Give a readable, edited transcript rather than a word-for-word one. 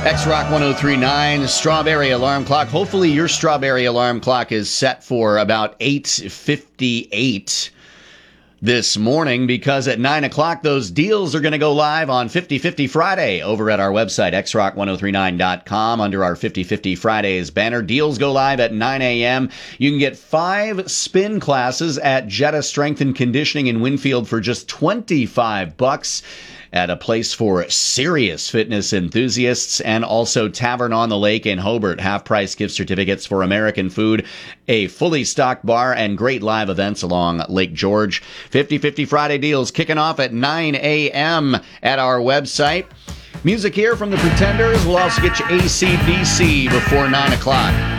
X-Rock 1039, Strawberry Alarm Clock. Hopefully your Strawberry Alarm Clock is set for about 8:58 this morning, because at 9 o'clock those deals are going to go live on 50/50 Friday over at our website, xrock1039.com, under our 50/50 Fridays banner. Deals go live at 9 a.m. You can get 5 spin classes at Jetta Strength and Conditioning in Winfield for just $25 at a place for serious fitness enthusiasts, and also Tavern on the Lake in Hobart. Half-price gift certificates for American food, a fully stocked bar, and great live events along Lake George. 50/50 Friday deals kicking off at 9 a.m. at our website. Music here from the Pretenders. We'll also get you AC/DC before 9 o'clock.